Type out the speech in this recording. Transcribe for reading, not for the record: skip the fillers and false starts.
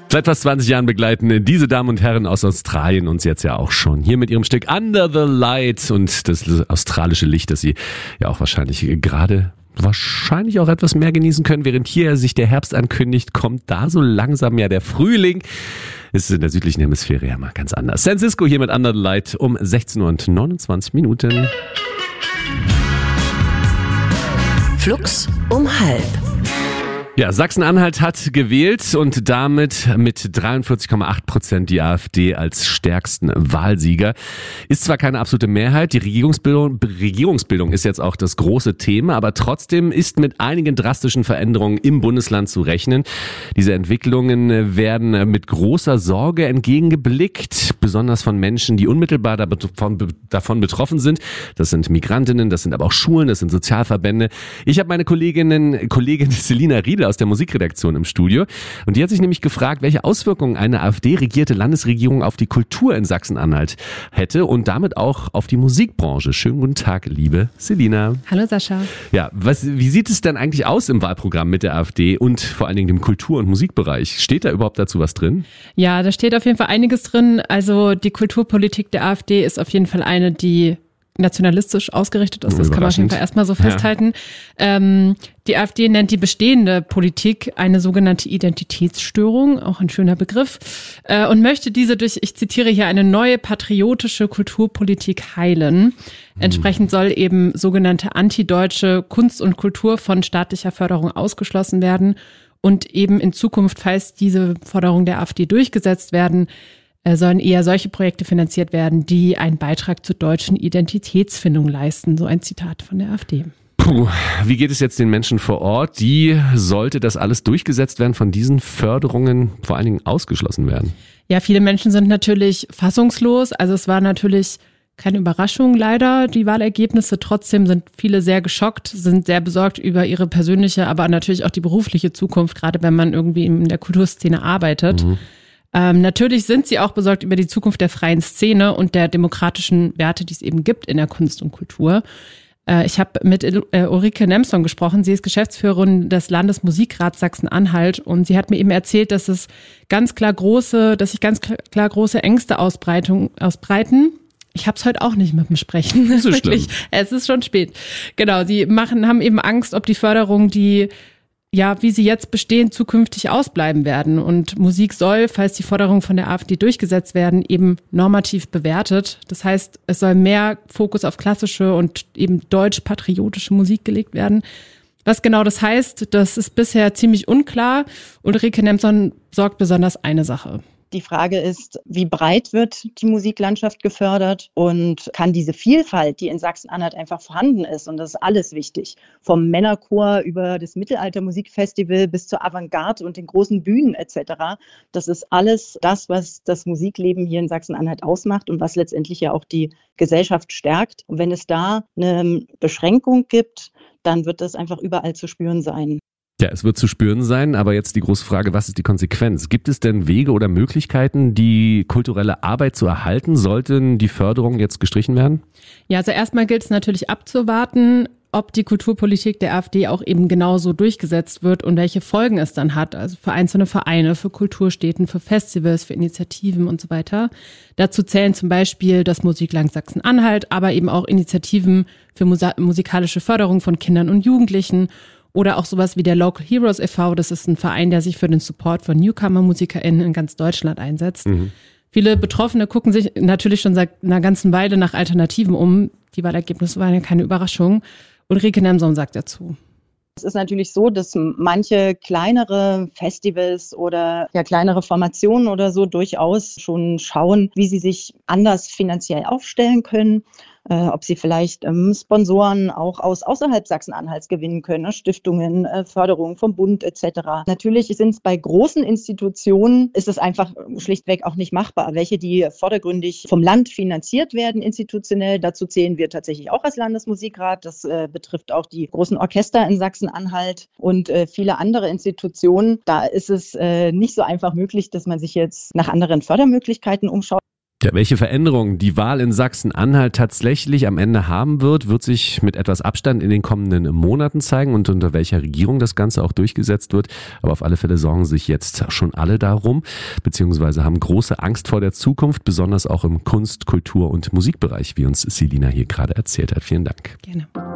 Seit fast 20 Jahren begleiten diese Damen und Herren aus Australien uns jetzt ja auch schon. Hier mit ihrem Stück Under the Light und das australische Licht, das sie ja auch wahrscheinlich auch etwas mehr genießen können. Während hier sich der Herbst ankündigt, kommt da so langsam ja der Frühling. Es ist in der südlichen Hemisphäre ja mal ganz anders. San Cisco hier mit Under the Light um 16:29 Uhr. Flux um 12:30. Ja, Sachsen-Anhalt hat gewählt und damit mit 43,8% die AfD als stärksten Wahlsieger. Ist zwar keine absolute Mehrheit, die Regierungsbildung ist jetzt auch das große Thema, aber trotzdem ist mit einigen drastischen Veränderungen im Bundesland zu rechnen. Diese Entwicklungen werden mit großer Sorge entgegengeblickt, besonders von Menschen, die unmittelbar davon betroffen sind. Das sind Migrantinnen, das sind aber auch Schulen, das sind Sozialverbände. Ich habe meine Kollegin Selina Riedel aus der Musikredaktion im Studio. Und die hat sich nämlich gefragt, welche Auswirkungen eine AfD-regierte Landesregierung auf die Kultur in Sachsen-Anhalt hätte und damit auch auf die Musikbranche. Schönen guten Tag, liebe Selina. Hallo Sascha. Ja, wie sieht es denn eigentlich aus im Wahlprogramm mit der AfD und vor allen Dingen dem Kultur- und Musikbereich? Steht da überhaupt dazu was drin? Ja, da steht auf jeden Fall einiges drin. Also die Kulturpolitik der AfD ist auf jeden Fall eine, die nationalistisch ausgerichtet ist. Das kann man auf jeden Fall erstmal so festhalten. Ja. Die AfD nennt die bestehende Politik eine sogenannte Identitätsstörung, auch ein schöner Begriff, und möchte diese durch, ich zitiere hier, eine neue patriotische Kulturpolitik heilen. Entsprechend soll eben sogenannte antideutsche Kunst und Kultur von staatlicher Förderung ausgeschlossen werden und eben in Zukunft, falls diese Forderungen der AfD durchgesetzt werden, sollen eher solche Projekte finanziert werden, die einen Beitrag zur deutschen Identitätsfindung leisten. So ein Zitat von der AfD. Puh, wie geht es jetzt den Menschen vor Ort? Sollte das alles durchgesetzt werden, von diesen Förderungen vor allen Dingen ausgeschlossen werden? Ja, viele Menschen sind natürlich fassungslos. Also es war natürlich keine Überraschung leider, die Wahlergebnisse. Trotzdem sind viele sehr geschockt, sind sehr besorgt über ihre persönliche, aber natürlich auch die berufliche Zukunft, gerade wenn man irgendwie in der Kulturszene arbeitet. Natürlich sind sie auch besorgt über die Zukunft der freien Szene und der demokratischen Werte, die es eben gibt in der Kunst und Kultur. Ich habe mit Ulrike Nemson gesprochen. Sie ist Geschäftsführerin des Landesmusikrats Sachsen-Anhalt und sie hat mir eben erzählt, dass sich ganz klar große Ängste ausbreiten. Ich habe es heute auch nicht mit dem Sprechen. Das ist wirklich, es ist schon spät. Genau, sie haben eben Angst, ob die Förderung, wie sie jetzt bestehen, zukünftig ausbleiben werden. Und Musik soll, falls die Forderungen von der AfD durchgesetzt werden, eben normativ bewertet. Das heißt, es soll mehr Fokus auf klassische und eben deutsch-patriotische Musik gelegt werden. Was genau das heißt, das ist bisher ziemlich unklar. Ulrike Nemson sorgt besonders eine Sache. Die Frage ist, wie breit wird die Musiklandschaft gefördert und kann diese Vielfalt, die in Sachsen-Anhalt einfach vorhanden ist, und das ist alles wichtig, vom Männerchor über das Mittelalter-Musikfestival bis zur Avantgarde und den großen Bühnen etc., das ist alles das, was das Musikleben hier in Sachsen-Anhalt ausmacht und was letztendlich ja auch die Gesellschaft stärkt. Und wenn es da eine Beschränkung gibt, dann wird das einfach überall zu spüren sein. Ja, es wird zu spüren sein, aber jetzt die große Frage, was ist die Konsequenz? Gibt es denn Wege oder Möglichkeiten, die kulturelle Arbeit zu erhalten? Sollten die Förderungen jetzt gestrichen werden? Ja, also erstmal gilt es natürlich abzuwarten, ob die Kulturpolitik der AfD auch eben genauso durchgesetzt wird und welche Folgen es dann hat. Also für einzelne Vereine, für Kulturstätten, für Festivals, für Initiativen und so weiter. Dazu zählen zum Beispiel das Musikland Sachsen-Anhalt, aber eben auch Initiativen für musikalische Förderung von Kindern und Jugendlichen. Oder auch sowas wie der Local Heroes e.V., das ist ein Verein, der sich für den Support von Newcomer-MusikerInnen in ganz Deutschland einsetzt. Viele Betroffene gucken sich natürlich schon seit einer ganzen Weile nach Alternativen um. Die Wahlergebnisse waren ja keine Überraschung. Ulrike Nemson sagt dazu. Es ist natürlich so, dass manche kleinere Festivals oder kleinere Formationen oder so durchaus schon schauen, wie sie sich anders finanziell aufstellen können. Ob sie vielleicht Sponsoren auch außerhalb Sachsen-Anhalts gewinnen können, ne? Stiftungen, Förderung vom Bund etc. Natürlich sind es bei großen Institutionen, ist es einfach schlichtweg auch nicht machbar. Welche, die vordergründig vom Land finanziert werden, institutionell, dazu zählen wir tatsächlich auch als Landesmusikrat. Das betrifft auch die großen Orchester in Sachsen-Anhalt und viele andere Institutionen. Da ist es nicht so einfach möglich, dass man sich jetzt nach anderen Fördermöglichkeiten umschaut. Ja, welche Veränderungen die Wahl in Sachsen-Anhalt tatsächlich am Ende haben wird sich mit etwas Abstand in den kommenden Monaten zeigen und unter welcher Regierung das Ganze auch durchgesetzt wird. Aber auf alle Fälle sorgen sich jetzt schon alle darum, beziehungsweise haben große Angst vor der Zukunft, besonders auch im Kunst-, Kultur- und Musikbereich, wie uns Selina hier gerade erzählt hat. Vielen Dank. Gerne.